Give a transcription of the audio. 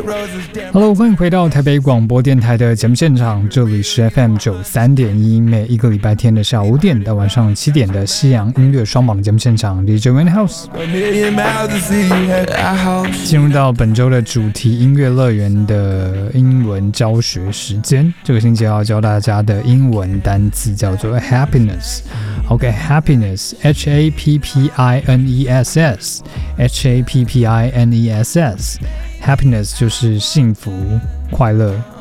Hello， 欢迎回到台北广播电台的节目现场，这里是 FM 93.1，每一个礼拜天的下午5点到晚上7点的西洋音乐双榜的节目现场 ，DJ Wayne House。进入到本周的主题音乐乐园的英文教学时间，这个星期要教大家的英文单词叫做 happiness。OK，happiness， Happiness，Happiness。Happiness 就是幸福、快乐、